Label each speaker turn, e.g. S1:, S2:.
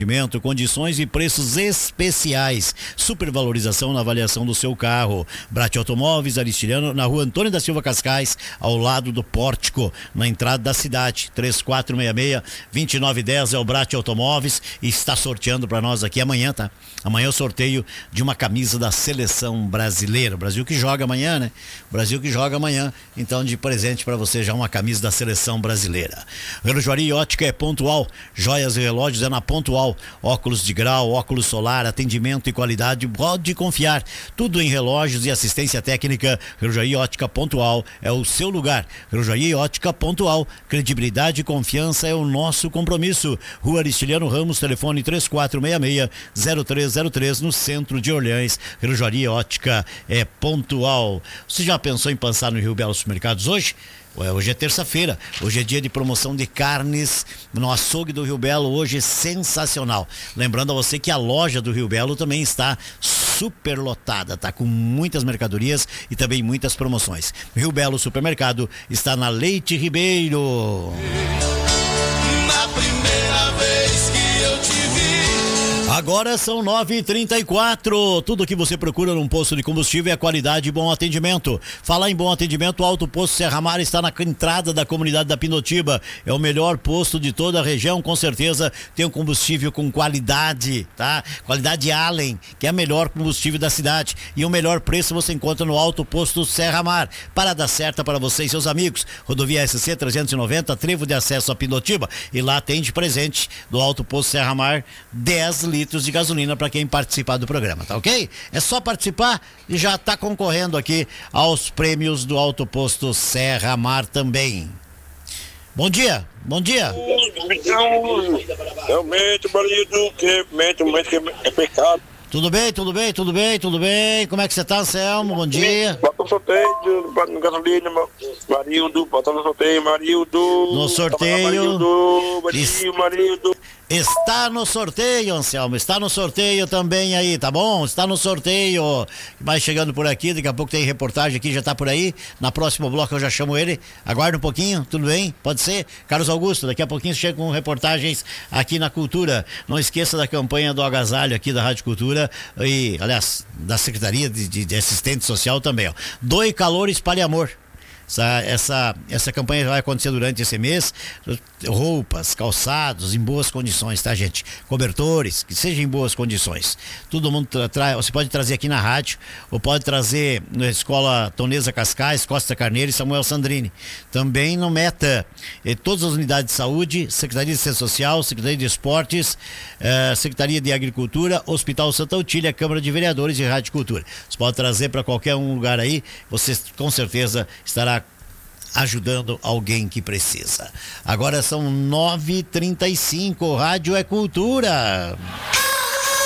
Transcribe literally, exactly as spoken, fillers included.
S1: Condições e preços especiais. Supervalorização na avaliação do seu carro. Brate Automóveis, Aristiliano, na rua Antônio da Silva Cascais, ao lado do Pórtico, na entrada da cidade. três quatro seis seis, dois nove um zero é o Brate Automóveis e está sorteando para nós aqui amanhã, tá? Amanhã o sorteio de uma camisa da seleção brasileira. O Brasil que joga amanhã, né? O Brasil que joga amanhã. Então, de presente para você já uma camisa da seleção brasileira. Relojoaria e ótica é pontual. Joias e relógios é na Pontual. Óculos de grau, óculos solar, atendimento e qualidade, pode confiar. Tudo em relógios e assistência técnica. Relojoaria e ótica pontual é o seu lugar. Relojoaria e ótica pontual. Credibilidade e confiança é o nosso compromisso. Rua Aristiliano Ramos, telefone três quatro seis seis, zero três zero três, no centro de Orleans. Relojoaria e ótica é pontual. Você já pensou em passar no Rio Belo Supermercados hoje? Hoje é terça-feira, hoje é dia de promoção de carnes no açougue do Rio Belo, hoje é sensacional. Lembrando a você que a loja do Rio Belo também está super lotada, tá com muitas mercadorias e também muitas promoções. Rio Belo Supermercado está na Leite Ribeiro.
S2: Na primeira vez que eu te vi.
S1: Agora são nove e trinta e quatro. Tudo o que você procura num posto de combustível é qualidade e bom atendimento. Falar em bom atendimento, o Alto Posto Serra Mar está na entrada da comunidade da Pinotiba. É o melhor posto de toda a região, com certeza tem um combustível com qualidade, tá? Qualidade Allen, que é o melhor combustível da cidade. E o melhor preço você encontra no Alto Posto Serra Mar. Parada certa para você e seus amigos. Rodovia S C trezentos e noventa, trevo de acesso a Pinotiba. E lá tem de presente do Alto Posto Serra Mar dez litros de gasolina para quem participar do programa, tá ok? É só participar e já tá concorrendo aqui aos prêmios do Alto Posto Serra Mar também. Bom dia, bom dia.
S3: Realmente, marido, que mente, mente que é pecado.
S1: Tudo bem, tudo bem, tudo bem, tudo bem. Como é que você tá, Anselmo? Bom dia.
S3: Bota o sorteio no gasolina, Marildo, bota no sorteio, Marildo.
S1: No sorteio.
S3: Marildo, Marildo, Marildo.
S1: Está no sorteio, Anselmo, está no sorteio também aí, tá bom? Está no sorteio. Vai chegando por aqui, daqui a pouco tem reportagem aqui, já tá por aí. Na próxima bloco eu já chamo ele. Aguarda um pouquinho, tudo bem? Pode ser? Carlos Augusto, daqui a pouquinho chega com reportagens aqui na Cultura. Não esqueça da campanha do agasalho aqui da Rádio Cultura e, aliás, da Secretaria de, de, de Assistente Social também, ó. Doe calor, espalhe amor. Essa, essa, essa campanha vai acontecer durante esse mês. Roupas, calçados em boas condições, tá, gente? Cobertores, que sejam em boas condições. Todo mundo tra- traz, você pode trazer aqui na rádio, ou pode trazer na Escola Tonesa Cascais, Costa Carneiro e Samuel Sandrini. Também no Meta, eh, todas as unidades de saúde, Secretaria de Assistência Social, Secretaria de Esportes, eh, Secretaria de Agricultura, Hospital Santa Otília, Câmara de Vereadores e Rádio Cultura. Você pode trazer para qualquer um lugar aí, você com certeza estará ajudando alguém que precisa. Agora são nove e trinta e cinco, Rádio é Cultura.